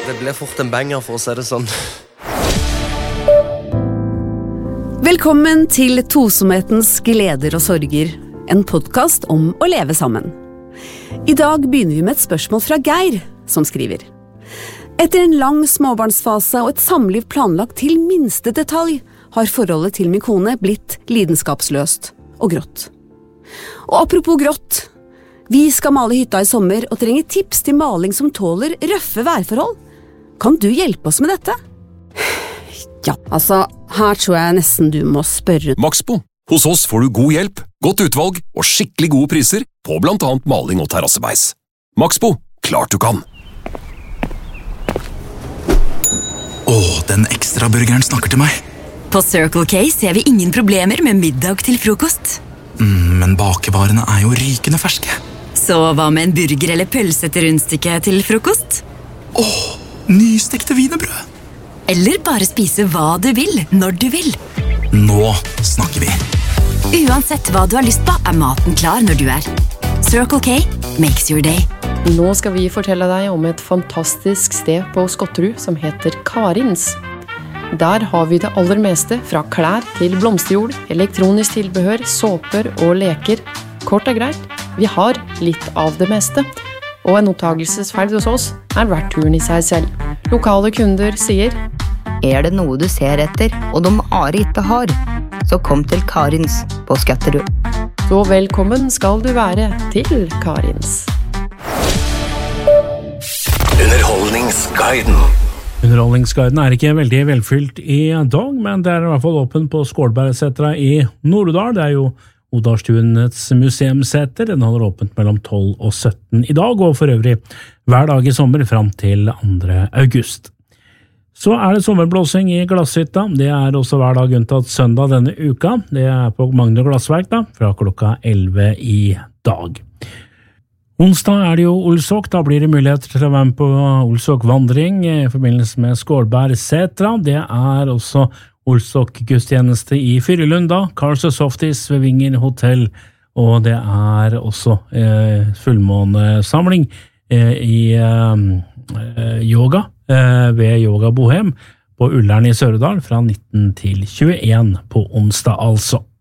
Det ble fort en banger, for å si det sånn. Velkommen til Tosomhetens gleder og sorger, en podcast om å leve sammen. I dag begynner vi med et spørsmål fra Geir, som skriver. Etter en lang småbarnsfase og et samliv planlagt til minste detalj, har forholdet til min kone blitt lidenskapsløst og grått. Og apropos grått, vi skal male hytta i sommer og trenger tips til maling som tåler røffe værforhold. Kan du hjelpe oss med dette? Ja, altså, her tror jeg nesten du må spørre. Maxbo. Hos oss får du god hjelp, godt utvalg og skikkelig gode priser på blant annet maling og terrassebeis. Maxbo. Klart du kan. Den ekstra burgeren snakker til meg. På Circle K ser vi ingen problemer med middag til frokost. Men bakevarene er jo rykende ferske. Så hva med en burger eller pølse til rundstykke til frokost? Nystekte wienerbrød. Eller bare spise hva du vil, når du vil. Nå snakker vi. Uansett hva du har lyst på, er maten klar når du er. Circle K makes your day. Nå skal vi fortelle deg om et fantastisk sted på Skotterud som heter Karins. Der har vi det aller meste, fra klær til blomsterjord, elektronisk tilbehør, såper og leker. Kort og greit, vi har litt av det meste. Og en opptagelsesferd hos oss er verdt turen i seg selv. Lokale kunder sier: Er det noe du ser etter, og de Are ikke har, så kom til Karins på Skotterud. Så velkommen skal du være til Karins. Underholdningsguiden. Underholdningsguiden er ikke veldig velfylt i dag, men det er i hvert fall åpen på Skålbergsetra i Nord-Odal. Det er jo Odalstuens museumsseter. Den holder åpent mellom 12 og 17 i dag, og for øvrig hver dag i sommer fram til 2. august. Så er det sommerblåsing i Glasshytta. Det er også hver dag unntatt søndag denne uka. Det er på Magne Glassverk da, fra klokka 11 i dag. Onsdag er det jo Olsok, da blir det muligheter til å være med på Olsok-vandring i forbindelse med Skålbergsetra. Det er også Olsok-gudstjeneste i Fyrelund da, Karlsø Softis ved Vinger Hotel, og det er også fullmånesamling i yoga ved Yoga Bohem på Ullern i Sør-Odal fra 19 til 21 på onsdag altså.